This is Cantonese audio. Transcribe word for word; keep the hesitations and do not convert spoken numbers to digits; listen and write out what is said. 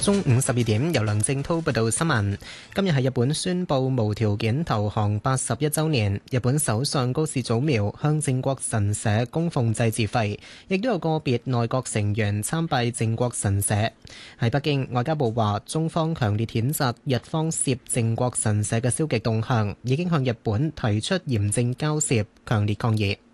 中午十二點，由梁正濤報道新聞。今日係日本宣布無條件投降八十一週年，日本首相高市早苗向靖國神社供奉祭祀費，亦都有個別內閣成員參拜靖國神社。喺北京，外交部話，中方強烈譴責日方涉靖國神社嘅消極動向，已經向日本提出嚴正交涉，強烈抗議。